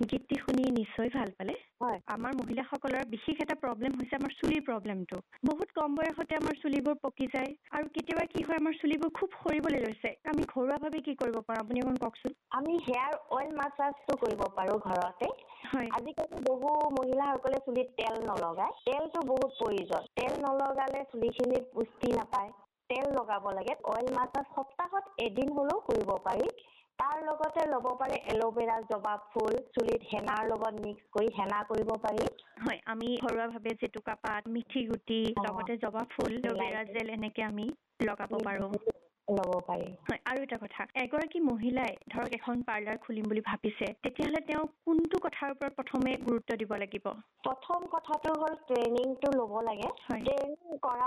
গীতটি শুনি নিশ্চয় ভাল পালে হয় আমাৰ মহিলাসকলৰ বিশেষ এটা প্ৰব্লেম হৈছে আমাৰ চুলিৰ প্ৰব্লেমটো বহুত কম বয়সতে আমাৰ চুলিবোৰ পকি যায় আৰু কেতিয়াবা কি হয় আমাৰ চুলিবোৰ খুব সৰিবলৈ লৈছে আমি ঘৰুৱাভাৱে কি কৰিব পাৰোঁ আপুনি অকণ কওকচোন আমি হেয়াৰ অইল মাছাজটো কৰিব পাৰোঁ ঘৰতে হয় আজিকালি বহু মহিলাসকলে চুলিত তেল নলগায় তেলটো বহুত প্ৰয়োজন তেল নলগালে চুলিখিনি পুষ্টি নাপায় তেল লগাব লাগে অইল মাছাজ সপ্তাহত এদিন হ'লেও কৰিব পাৰি তাৰ লগতে ল'ব পাৰে এল'ভেৰা জবা ফুল চুলিত হেনাৰ লগত মিক্স কৰি হেনা কৰিব পাৰি হয় আমি ঘৰুৱাভাৱে জেতুকা পাত মিঠি গুটি লগতে জবা ফুল এল'ভেৰা জেল এনেকে আমি লগাব পাৰোঁ ল'ব পাৰি হয় আৰু এটা কথা এগৰাকী মহিলাই ধৰক এখন পাৰ্লাৰ খুলিম বুলি ভাবিছে তেতিয়াহ'লে তেওঁ কোনটো কথাৰ ওপৰত প্ৰথমে গুৰুত্ব দিব লাগিব প্ৰথম কথাটো হ'ল ট্ৰেইনিংটো ল'ব লাগে ট্ৰেইনিং কৰা